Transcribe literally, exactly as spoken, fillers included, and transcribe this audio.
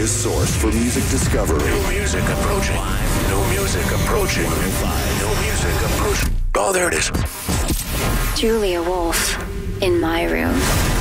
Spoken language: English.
Australia's source for music discovery. New music approaching. New music approaching. New music approaching. Oh, there it is. Julia Wolf, In My Room.